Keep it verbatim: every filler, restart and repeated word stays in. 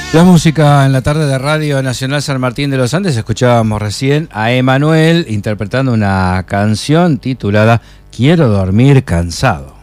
La música en la tarde de Radio Nacional San Martín de los Andes. Escuchábamos recién a Emanuel interpretando una canción titulada Quiero dormir cansado.